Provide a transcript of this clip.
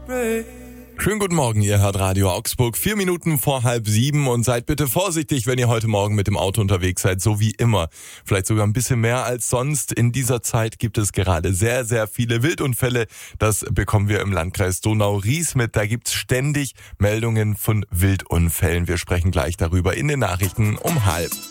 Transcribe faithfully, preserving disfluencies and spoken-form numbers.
Schönen guten Morgen, ihr hört Radio Augsburg, vier Minuten vor halb sieben und seid bitte vorsichtig, wenn ihr heute Morgen mit dem Auto unterwegs seid, so wie immer. Vielleicht sogar ein bisschen mehr als sonst. In dieser Zeit gibt es gerade sehr, sehr viele Wildunfälle. Das bekommen wir im Landkreis Donau-Ries mit. Da gibt's ständig Meldungen von Wildunfällen. Wir sprechen gleich darüber in den Nachrichten um halb.